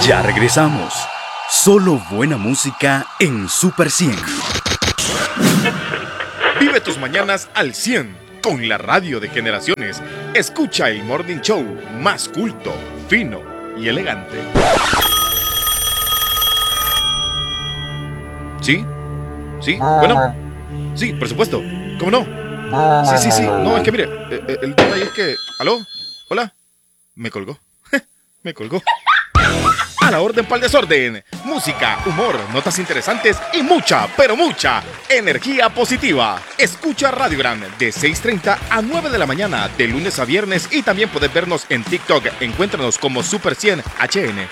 Ya regresamos. Solo buena música en Super 100. Vive tus mañanas al 100 con la radio de generaciones. Escucha el Morning Show más culto, fino y elegante. ¿Sí? ¿Sí? Bueno. Sí, por supuesto. ¿Cómo no? Sí. No, es que mire, el detalle es que... ¿Aló? ¿Hola? Me colgó. Me colgó. A la orden pa'l desorden. Música, humor, notas interesantes y mucha, pero mucha energía positiva. Escucha Radio Gran de 6:30 a 9 de la mañana, de lunes a viernes, y también puedes vernos en TikTok. Encuéntranos como Super 100 HN.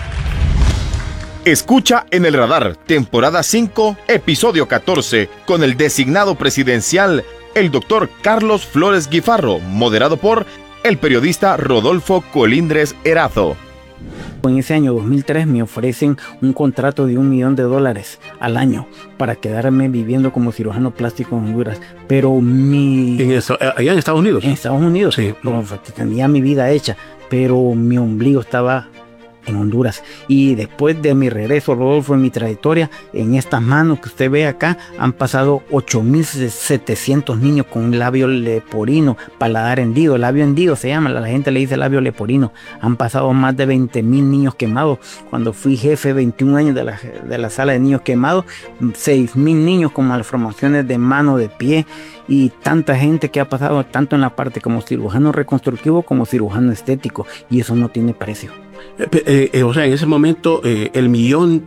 Escucha en el radar, temporada 5, episodio 14, con el designado presidencial, el doctor Carlos Flores Guifarro, moderado por el periodista Rodolfo Colindres Erazo. En ese año 2003 me ofrecen un contrato de $1 millón al año para quedarme viviendo como cirujano plástico en Honduras. Pero ¿Allá en Estados Unidos? En Estados Unidos, sí. Tenía mi vida hecha, pero mi ombligo estaba en Honduras. Y después de mi regreso, Rodolfo, en mi trayectoria, en estas manos que usted ve acá, han pasado 8.700 niños con labio leporino, paladar hendido. Labio hendido se llama, la gente le dice labio leporino. Han pasado más de 20.000 niños quemados. Cuando fui jefe 21 años de la sala de niños quemados, 6.000 niños con malformaciones de mano, de pie, y tanta gente que ha pasado tanto en la parte como cirujano reconstructivo como cirujano estético, y eso no tiene precio. O sea, en ese momento el $1 millón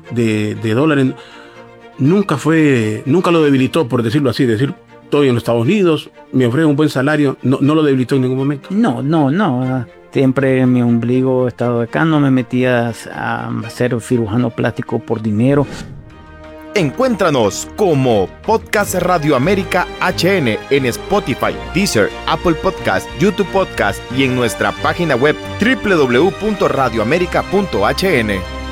nunca lo debilitó, por decirlo así, estoy en los Estados Unidos, me ofrecen un buen salario, no lo debilitó en ningún momento. No. Siempre mi ombligo ha estado acá, no me metía a ser cirujano plástico por dinero. Encuéntranos como Podcast Radio América HN en Spotify, Deezer, Apple Podcast, YouTube Podcast y en nuestra página web www.radioamerica.hn.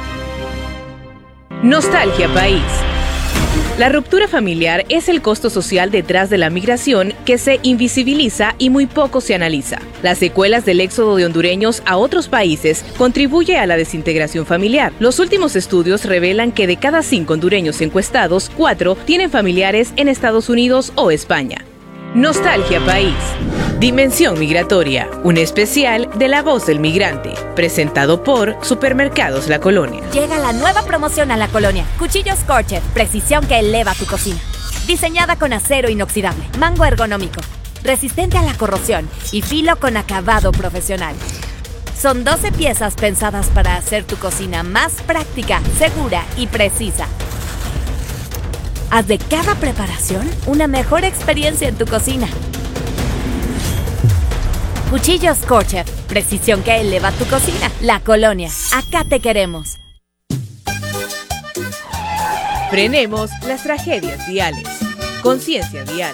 Nostalgia País. La ruptura familiar es el costo social detrás de la migración que se invisibiliza y muy poco se analiza. Las secuelas del éxodo de hondureños a otros países contribuye a la desintegración familiar. Los últimos estudios revelan que de cada 5 hondureños encuestados, 4 tienen familiares en Estados Unidos o España. Nostalgia País. Dimensión Migratoria, un especial de La Voz del Migrante, presentado por Supermercados La Colonia. Llega la nueva promoción a La Colonia. Cuchillos Scorcher, precisión que eleva tu cocina. Diseñada con acero inoxidable, mango ergonómico, resistente a la corrosión y filo con acabado profesional. Son 12 piezas pensadas para hacer tu cocina más práctica, segura y precisa. Haz de cada preparación una mejor experiencia en tu cocina. Cuchillos Scorcher, precisión que eleva tu cocina. La Colonia, acá te queremos. Frenemos las tragedias viales. Conciencia vial.